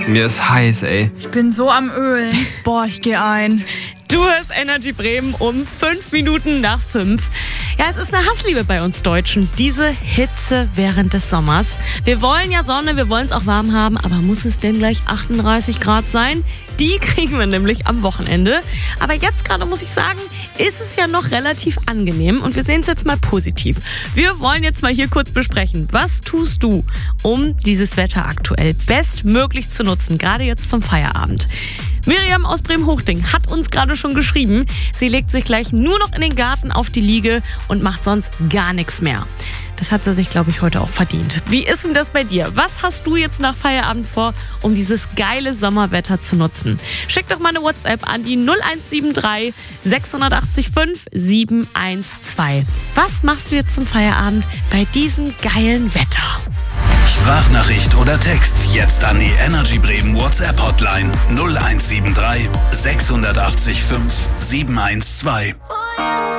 Mir ist heiß, ey. Ich bin so am Ölen. Boah, ich gehe ein. Du hörst Energy Bremen um 5 Minuten nach 5. Ja, es ist eine Hassliebe bei uns Deutschen, diese Hitze während des Sommers. Wir wollen ja Sonne, wir wollen es auch warm haben, aber muss es denn gleich 38 Grad sein? Die kriegen wir nämlich am Wochenende. Aber jetzt gerade muss ich sagen, ist es ja noch relativ angenehm und wir sehen es jetzt mal positiv. Wir wollen jetzt mal hier kurz besprechen, was tust du, um dieses Wetter aktuell bestmöglich zu nutzen, gerade jetzt zum Feierabend. Miriam aus Bremen-Hochding hat uns gerade schon geschrieben, sie legt sich gleich nur noch in den Garten auf die Liege und macht sonst gar nichts mehr. Das hat sie sich, glaube ich, heute auch verdient. Wie ist denn das bei dir? Was hast du jetzt nach Feierabend vor, um dieses geile Sommerwetter zu nutzen? Schick doch mal eine WhatsApp an die 0173 680 5 712. Was machst du jetzt zum Feierabend bei diesem geilen Wetter? Sprachnachricht oder Text jetzt an die Energy Bremen WhatsApp Hotline 0173 680 5 712.